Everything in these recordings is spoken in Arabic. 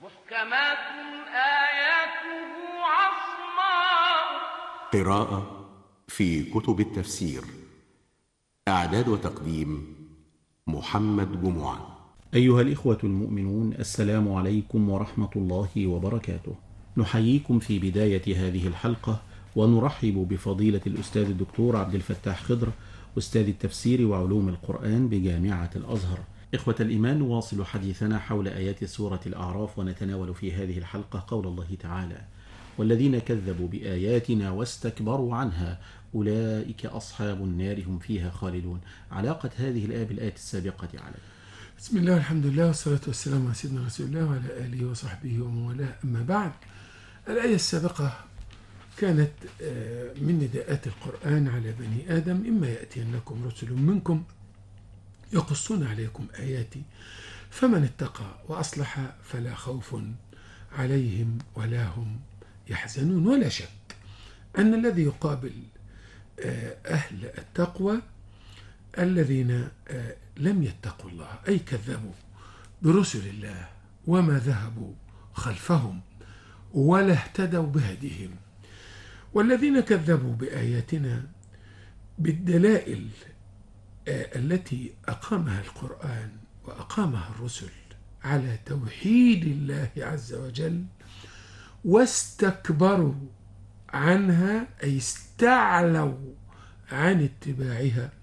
محكمات آياته عصماء. قراءة في كتب التفسير. إعداد وتقديم محمد جمعة. أيها الإخوة المؤمنون، السلام عليكم ورحمة الله وبركاته. نحييكم في بداية هذه الحلقة ونرحب بفضيلة الأستاذ الدكتور عبد الفتاح خضر، أستاذ التفسير وعلوم القرآن بجامعة الأزهر. إخوة الإيمان، نواصل حديثنا حول آيات سورة الأعراف، ونتناول في هذه الحلقة قول الله تعالى: والذين كذبوا بآياتنا واستكبروا عنها أولئك أصحاب النار هم فيها خالدون. علاقة هذه الآية بالآية السابقة على بسم الله والحمد لله والصلاة والسلام على سيدنا رسول الله وعلى آله وصحبه ومن والاه، أما بعد. الآية السابقة كانت من نداءات القرآن على بني آدم: إما يأتينكم رسل منكم يقصون عليكم آياتي فمن اتقى وأصلح فلا خوف عليهم ولا هم يحزنون. ولا شك أن الذي يقابل أهل التقوى الذين لم يتقوا الله، أي كذبوا برسل الله وما ذهبوا خلفهم ولا اهتدوا بهديهم. والذين كذبوا بآياتنا بالدلائل التي أقامها القرآن وأقامها الرسل على توحيد الله عز وجل واستكبروا عنها، أي استعلوا عن اتباعها،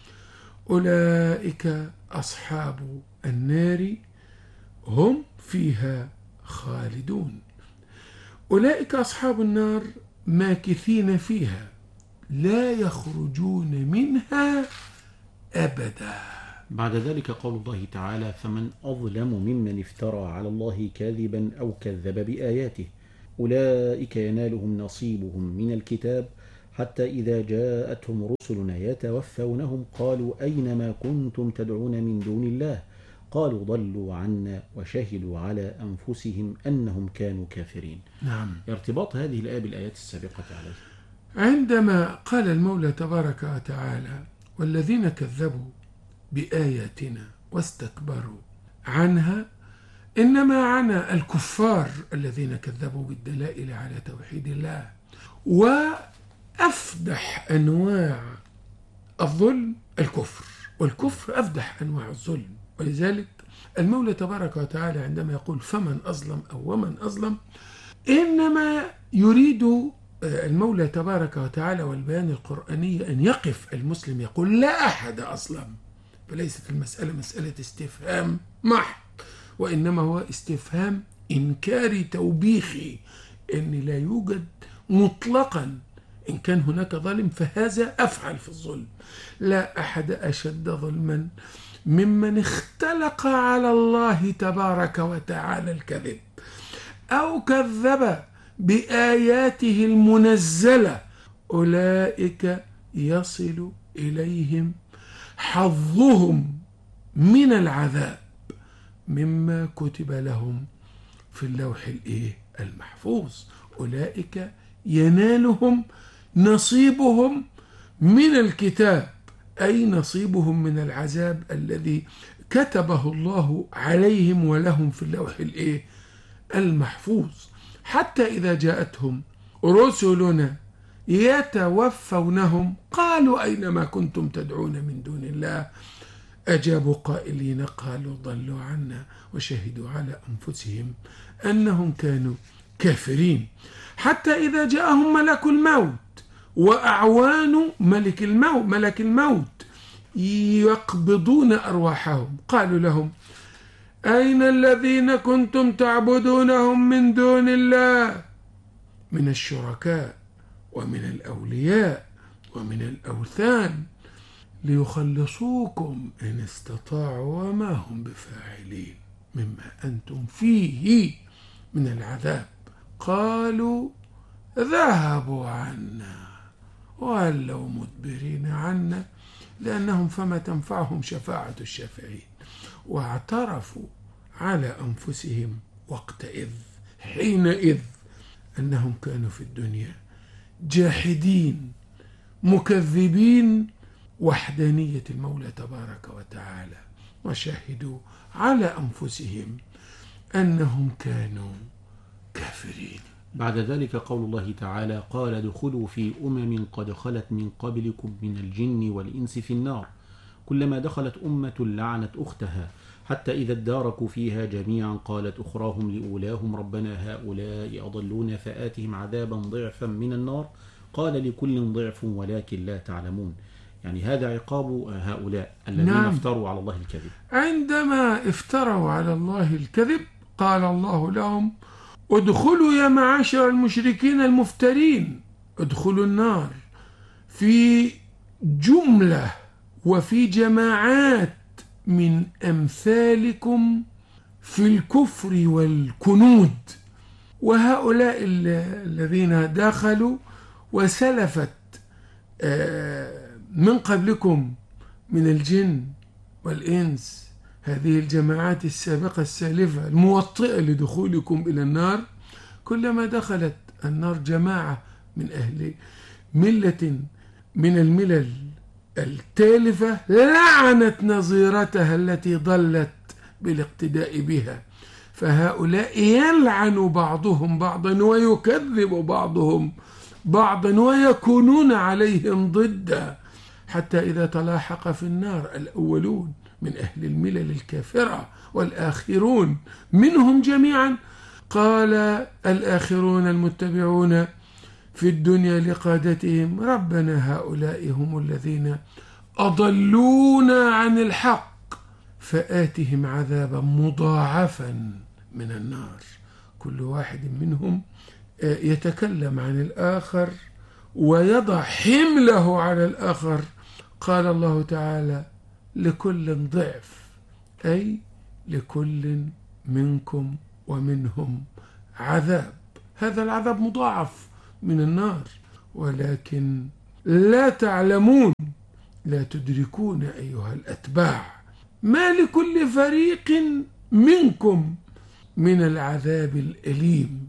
أولئك أصحاب النار هم فيها خالدون. أولئك أصحاب النار ماكثين فيها لا يخرجون منها أبدا. بعد ذلك قول الله تعالى: فمن أظلم ممن افترى على الله كاذبا أو كذب بآياته أولئك ينالهم نصيبهم من الكتاب حتى إذا جاءتهم رسلنا يتوفونهم قالوا أين ما كنتم تدعون من دون الله قالوا ضلوا عنا وشهدوا على أنفسهم أنهم كانوا كافرين. نعم. ارتباط هذه الآية بالآيات السابقة عليه: عندما قال المولى تبارك وتعالى: والذين كذبوا بآياتنا واستكبروا عنها، إنما عنا الكفار الذين كذبوا بالدلائل على توحيد الله. وأفدح أنواع الظلم الكفر، والكفر أفدح أنواع الظلم. ولذلك المولى تبارك وتعالى عندما يقول فمن أظلم أو ومن أظلم، إنما يريد المولى تبارك وتعالى والبيان القرآني أن يقف المسلم يقول لا أحد أظلم، فليست المسألة مسألة استفهام محض، وإنما هو استفهام إنكاري توبيخي، إن لا يوجد مطلقا إن كان هناك ظالم فهذا أفعل في الظلم. لا أحد أشد ظلما ممن اختلق على الله تبارك وتعالى الكذب أو كذب بآياته المنزلة، أولئك يصل إليهم حظهم من العذاب مما كتب لهم في اللوح المحفوظ. أولئك ينالهم نصيبهم من الكتاب، أي نصيبهم من العذاب الذي كتبه الله عليهم ولهم في اللوح المحفوظ. حتى إذا جاءتهم رسلنا يتوفونهم قالوا أين ما كنتم تدعون من دون الله أجابوا قائلين قالوا ضلوا عنا وشهدوا على أنفسهم أنهم كانوا كافرين. حتى إذا جاءهم ملك الموت وأعوان ملك الموت يقبضون أرواحهم قالوا لهم أين الذين كنتم تعبدونهم من دون الله من الشركاء ومن الأولياء ومن الأوثان ليخلصوكم إن استطاعوا وما هم بفاعلين مما أنتم فيه من العذاب. قالوا ذهبوا عنا وولوا مدبرين عنا لأنهم فما تنفعهم شفاعة الشافعين واعترفوا على أنفسهم وقتئذ حينئذ أنهم كانوا في الدنيا جاحدين مكذبين وحدانية المولى تبارك وتعالى، وشهدوا على أنفسهم أنهم كانوا كافرين. بعد ذلك قول الله تعالى: قال ادخلوا في قد خلت من قبلكم من الجن والإنس في النار كلما دخلت أمة لعنت أختها حتى إذا اداركوا فيها جميعا قالت أخراهم لأولاهم ربنا هؤلاء أضلونا فآتهم عذابا ضعفا من النار قال لكل ضعف ولكن لا تعلمون. يعني هذا عقاب هؤلاء الذين افتروا على الله الكذب. عندما افتروا على الله الكذب قال الله لهم: ادخلوا يا معاشر المشركين المفترين، ادخلوا النار في جملة وفي جماعات من أمثالكم في الكفر والكنود. وهؤلاء الذين دخلوا وسلفت من قبلكم من الجن والإنس، هذه الجماعات السابقة السالفة الموطئة لدخولكم إلى النار، كلما دخلت النار جماعة من أهل ملة من الملل التالفة لعنت نظيرتها التي ضلت بالاقتداء بها، فهؤلاء يلعن بعضهم بعضا ويكذب بعضهم بعضا ويكونون عليهم ضدا، حتى إذا تلاحق في النار الأولون من أهل الملل الكافرة والآخرون منهم جميعا، قال الآخرون المتبعون في الدنيا لقادتهم ربنا هؤلاء هم الذين أضلونا عن الحق فآتهم عذابا مضاعفا من النار. كل واحد منهم يتكلم عن الآخر ويضع حمله على الآخر. قال الله تعالى: لكل ضعف، أي لكل منكم ومنهم عذاب، هذا العذاب مضاعف من النار، ولكن لا تعلمون، لا تدركون أيها الأتباع ما لكل فريق منكم من العذاب الأليم.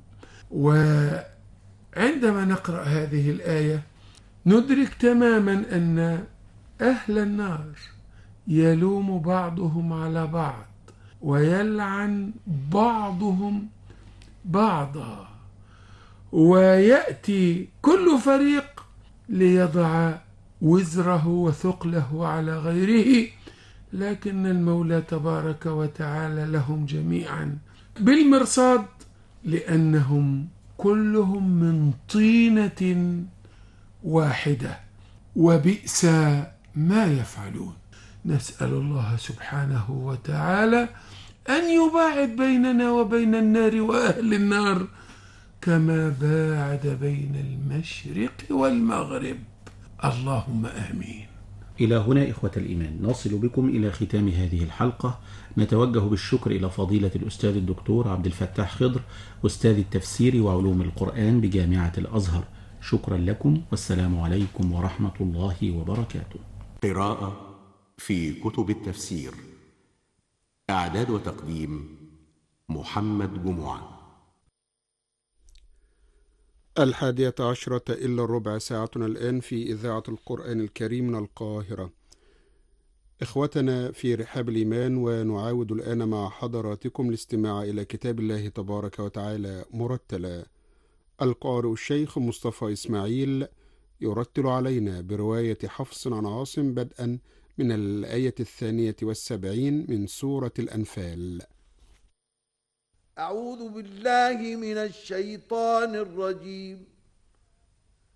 وعندما نقرأ هذه الآية ندرك تماما أن أهل النار يلوم بعضهم على بعض ويلعن بعضهم بعضا، ويأتي كل فريق ليضع وزره وثقله على غيره، لكن المولى تبارك وتعالى لهم جميعا بالمرصاد، لأنهم كلهم من طينة واحدة وبئس ما يفعلون. نسأل الله سبحانه وتعالى أن يباعد بيننا وبين النار وأهل النار كما باعد بين المشرق والمغرب، اللهم آمين. إلى هنا إخوة الإيمان نصل بكم إلى ختام هذه الحلقة. نتوجه بالشكر إلى فضيلة الأستاذ الدكتور عبد الفتاح خضر أستاذ التفسير وعلوم القرآن بجامعة الأزهر. شكرا لكم والسلام عليكم ورحمة الله وبركاته. قراءة في كتب التفسير. إعداد وتقديم محمد جمعة. 11:50 إلا ربع ساعتنا الآن في إذاعة القرآن الكريم من القاهرة. إخوتنا في رحاب الإيمان، ونعاود الآن مع حضراتكم الاستماع إلى كتاب الله تبارك وتعالى مرتلا. القارئ الشيخ مصطفى إسماعيل يرتل علينا برواية حفص عن عاصم بدءا من الآية 72 من سورة الأنفال. أعوذ بالله من الشيطان الرجيم.